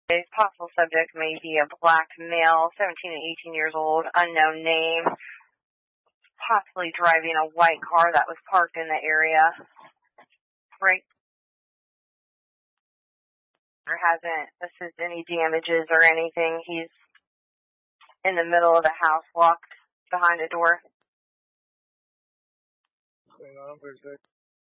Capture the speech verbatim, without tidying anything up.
Possible subject may be a black male, seventeen to eighteen years old, unknown name, possibly driving a white car that was parked in the area. Right. Or hasn't assisted any damages or anything. He's in the middle of the house, locked behind a door.